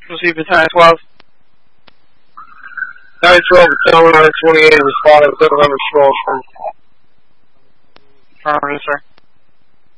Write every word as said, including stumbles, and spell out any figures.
Receive Battalion twelve. Battalion twelve, Battalion one twenty-eight, responding to November Stroll.